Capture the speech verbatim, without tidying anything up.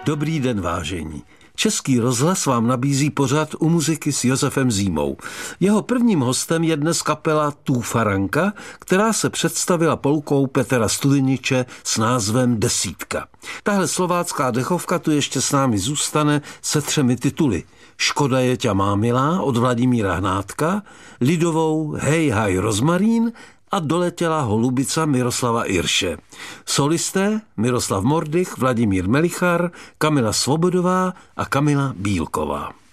Dobrý den, vážení. Český rozhlas vám nabízí pořad U muziky s Josefem Zímou. Jeho prvním hostem je dnes kapela Tú Faranka, která se představila polkou Petra Studeniče s názvem Desítka. Tahle slovácká dechovka tu ještě s námi zůstane se třemi tituly. Škoda je ťa má milá od Vladimíra Hnátka, lidovou Hej haj rozmarín a Doletěla holubica Miroslava Irše. Solisté Miroslav Mordych, Vladimír Melichar, Kamila Svobodová a Kamila Bílková.